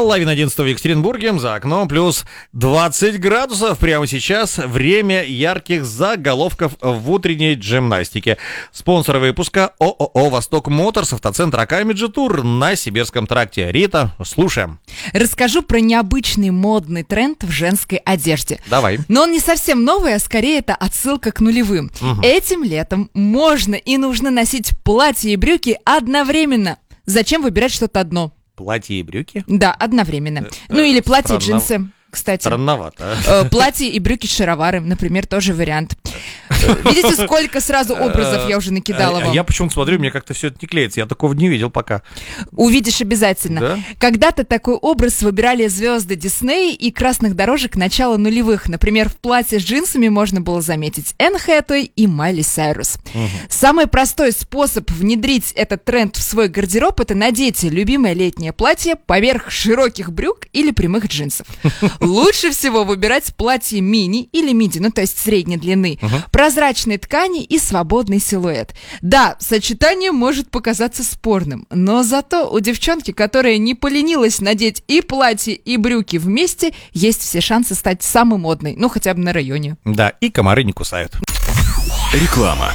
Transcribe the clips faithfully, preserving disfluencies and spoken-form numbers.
Половина одиннадцатого в Екатеринбурге, за окном плюс двадцать градусов. Прямо сейчас время ярких заголовков в утренней джимнастике. Спонсор выпуска ООО «Восток Моторс», автоцентр Акамеджи Тур на Сибирском тракте. Рита, слушаем. Расскажу про необычный модный тренд в женской одежде. Давай. Но он не совсем новый, а скорее это отсылка к нулевым. Угу. Этим летом можно и нужно носить платья и брюки одновременно. Зачем выбирать что-то одно? Платье и брюки? Да, одновременно. Э, ну или платье и джинсы, кстати. Странновато. Э, платье и брюки-шаровары, например, тоже вариант. Видите, сколько сразу образов я уже накидала вам? Я почему-то смотрю, мне как-то все это не клеится. Я такого не видел пока. Увидишь обязательно. Да? Когда-то такой образ выбирали звезды Дисней и красных дорожек начала нулевых. Например, в платье с джинсами можно было заметить Энн Хэтэуэй и Майли Сайрус. Угу. Самый простой способ внедрить этот тренд в свой гардероб — это надеть любимое летнее платье поверх широких брюк или прямых джинсов. Лучше всего выбирать платье мини или миди, ну то есть средней длины. Прозрачной ткани и свободный силуэт. Да, сочетание может показаться спорным, но зато у девчонки, которая не поленилась надеть и платье, и брюки вместе, есть все шансы стать самой модной, ну хотя бы на районе. Да, и комары не кусают. Реклама.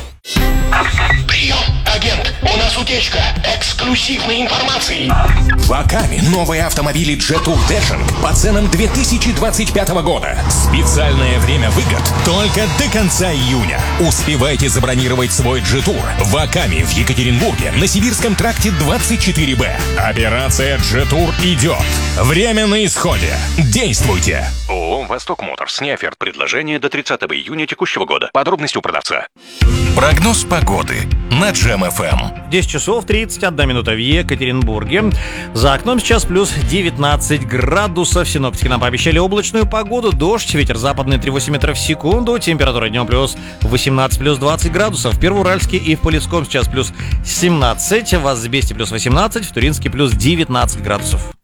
Прием, агент, у нас утечка эксклюзивной информации. В Акаме новые автомобили Jetour Dashing по ценам две тысячи двадцать пятого года. Специальное время выгод только до конца июня. Успевайте забронировать свой Jetour в Акаме в Екатеринбурге на Сибирском тракте двадцать четыре бэ. Операция Jetour идет. Время на исходе. Действуйте. ООО «Восток Моторс». Не оферт. Предложение до тридцатого июня текущего года. Подробности у продавца. Прогноз погоды на Джем эф эм. десять часов тридцать одна минута в Екатеринбурге. За окном сейчас плюс девятнадцать градусов. Синоптики нам пообещали облачную погоду, дождь, ветер западный три целых восемь десятых метров в секунду. Температура днем плюс восемнадцать, плюс двадцать градусов. В Первоуральске и в Полесском сейчас плюс семнадцать. В Азбесте плюс восемнадцать, в Туринске плюс девятнадцать градусов.